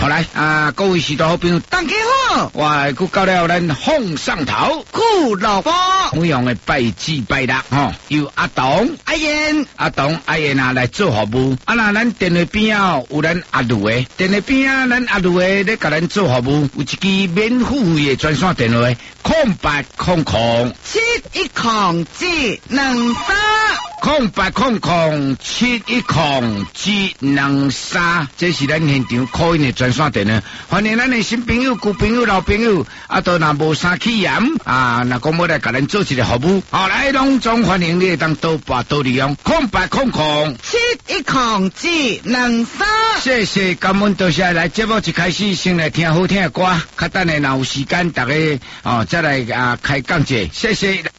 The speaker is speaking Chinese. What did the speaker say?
好来各位许多好朋友， 大家好， 我又到了咱放上头酷老婆， 每样的拜祭拜六由阿董、 阿燕、 阿燕来做服务。那咱电话边有咱阿卢的，电话边咱阿卢的咧，甲咱做服务，有一支免付费的专线电话，0800710723，0800710723，这是咱现场call in的专线电话。欢迎咱的新朋友、旧朋友、老朋友，都若无啥起嫌若讲要来甲咱做一个服务，来拢总欢迎你当多拨多利用 0800710723。 谢谢，感恩多谢。来节目一开始先来听好听的歌，较等下若有时间，大家再来开讲者，谢谢。